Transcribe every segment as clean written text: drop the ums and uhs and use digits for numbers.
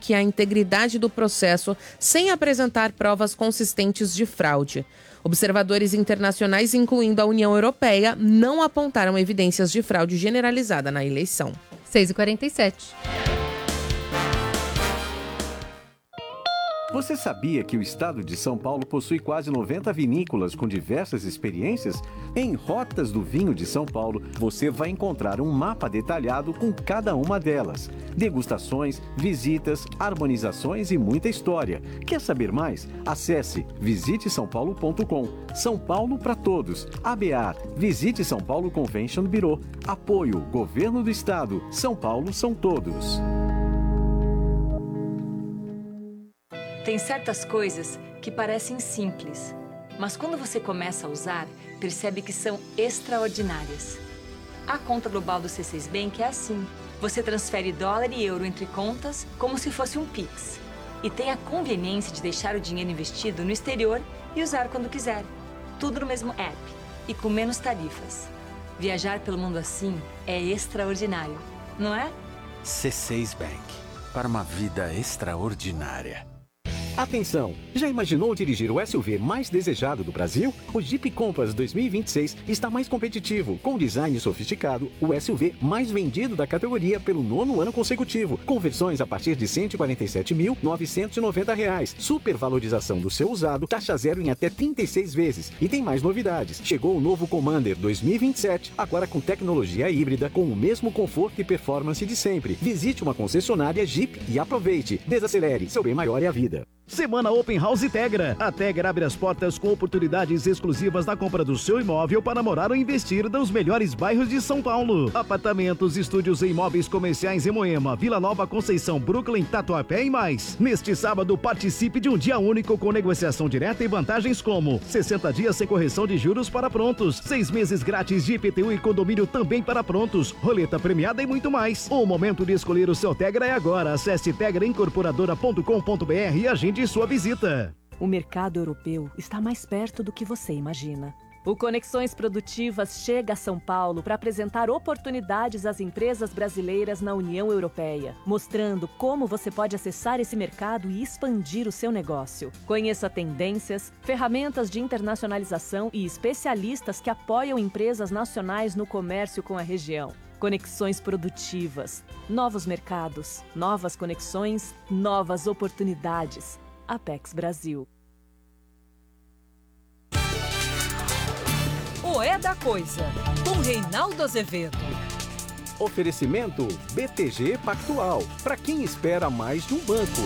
que a integridade do processo sem apresentar provas consistentes de fraude. Observadores internacionais, incluindo a União Europeia, não apontaram evidências de fraude generalizada na eleição. 6h47. Você sabia que o estado de São Paulo possui quase 90 vinícolas com diversas experiências? Em Rotas do Vinho de São Paulo, você vai encontrar um mapa detalhado com cada uma delas. Degustações, visitas, harmonizações e muita história. Quer saber mais? Acesse visitesaopaulo.com. São Paulo para todos. ABAR, Visite São Paulo Convention Bureau. Apoio, Governo do Estado. São Paulo são todos. Tem certas coisas que parecem simples, mas quando você começa a usar, percebe que são extraordinárias. A conta global do C6 Bank é assim. Você transfere dólar e euro entre contas como se fosse um Pix. E tem a conveniência de deixar o dinheiro investido no exterior e usar quando quiser. Tudo no mesmo app e com menos tarifas. Viajar pelo mundo assim é extraordinário, não é? C6 Bank. Para uma vida extraordinária. Atenção! Já imaginou dirigir o SUV mais desejado do Brasil? O Jeep Compass 2026 está mais competitivo, com design sofisticado, o SUV mais vendido da categoria pelo 9º ano consecutivo, com versões a partir de R$ 147.990, supervalorização do seu usado, taxa zero em até 36 vezes. E tem mais novidades. Chegou o novo Commander 2027, agora com tecnologia híbrida, com o mesmo conforto e performance de sempre. Visite uma concessionária Jeep e aproveite. Desacelere, seu bem maior é a vida. Semana Open House Tegra. A Tegra abre as portas com oportunidades exclusivas na compra do seu imóvel para morar ou investir nos melhores bairros de São Paulo. Apartamentos, estúdios e imóveis comerciais em Moema, Vila Nova, Conceição, Brooklyn, Tatuapé e mais. Neste sábado, participe de um dia único com negociação direta e vantagens como 60 dias sem correção de juros para prontos, 6 meses grátis de IPTU e condomínio também para prontos, roleta premiada e muito mais. O momento de escolher o seu Tegra é agora. Acesse tegraincorporadora.com.br e agende de sua visita. O mercado europeu está mais perto do que você imagina. O Conexões Produtivas chega a São Paulo para apresentar oportunidades às empresas brasileiras na União Europeia, mostrando como você pode acessar esse mercado e expandir o seu negócio. Conheça tendências, ferramentas de internacionalização e especialistas que apoiam empresas nacionais no comércio com a região. Conexões Produtivas. Novos mercados, novas conexões, novas oportunidades. Apex Brasil. O É da Coisa, com Reinaldo Azevedo. Oferecimento BTG Pactual, para quem espera mais de um banco.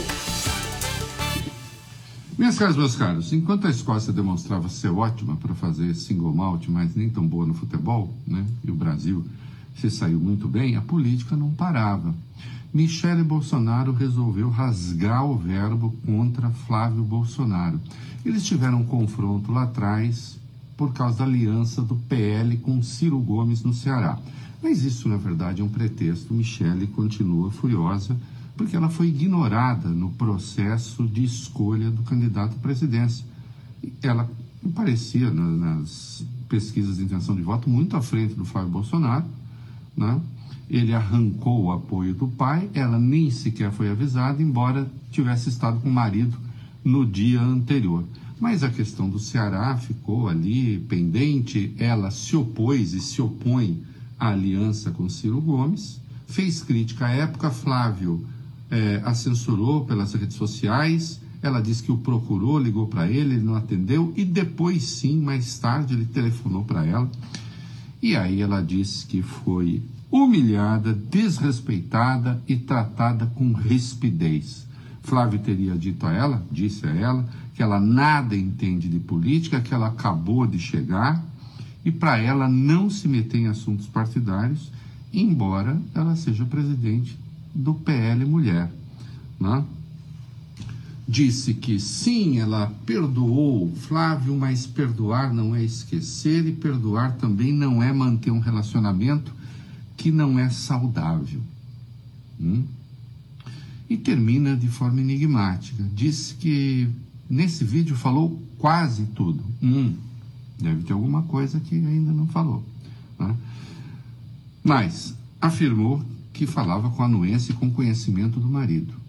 Minhas caras, meus caros, enquanto a Escócia demonstrava ser ótima para fazer single malt, mas nem tão boa no futebol, né? E o Brasil se saiu muito bem, a política não parava. Michele Bolsonaro resolveu rasgar o verbo contra Flávio Bolsonaro. Eles tiveram um confronto lá atrás por causa da aliança do PL com Ciro Gomes no Ceará. Mas isso, na verdade, é um pretexto. Michele continua furiosa porque ela foi ignorada no processo de escolha do candidato à presidência. Ela parecia, nas pesquisas de intenção de voto, muito à frente do Flávio Bolsonaro, né? Ele arrancou o apoio do pai, ela nem sequer foi avisada, embora tivesse estado com o marido no dia anterior. Mas a questão do Ceará ficou ali pendente, ela se opôs e se opõe à aliança com Ciro Gomes, fez crítica à época, Flávio a censurou pelas redes sociais, ela disse que o procurou, ligou para ele não atendeu, e depois sim, mais tarde, ele telefonou para ela, e aí ela disse que foi humilhada, desrespeitada e tratada com rispidez. Flávio teria dito a ela, disse a ela, que ela nada entende de política, que ela acabou de chegar e para ela não se meter em assuntos partidários, embora ela seja presidente do PL Mulher, né? Disse que sim, ela perdoou Flávio, mas perdoar não é esquecer e perdoar também não é manter um relacionamento que não é saudável. E termina de forma enigmática. Disse que nesse vídeo falou quase tudo. Deve ter alguma coisa que ainda não falou, né? Mas afirmou que falava com anuência e com conhecimento do marido.